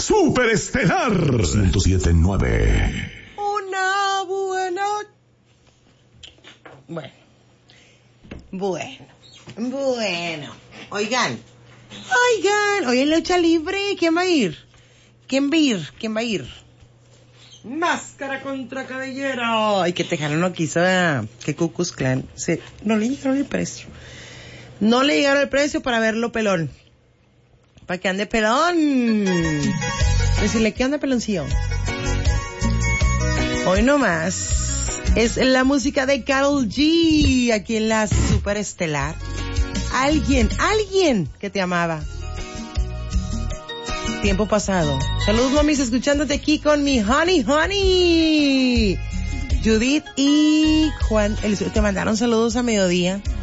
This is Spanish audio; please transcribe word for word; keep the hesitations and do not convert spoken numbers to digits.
Superestelar ciento siete punto nueve. Una buena... Bueno. Bueno. Bueno. Oigan. Oigan. Hoy en lucha libre. ¿Quién va a ir? ¿Quién va a ir? ¿Quién va a ir? Máscara contra cabellera. Ay, que Tejano no quiso a... que Ku Klux Klan. Sí, no le llegaron el precio. No le llegaron el precio para verlo pelón. Para que ande pelón. Decirle que ande peloncillo. Hoy nomás es la música de Karol G aquí en la Superestelar. Alguien, alguien que te amaba. Tiempo pasado. Saludos, mamis, escuchándote aquí con mi honey, honey. Judith y Juan, te mandaron saludos a mediodía.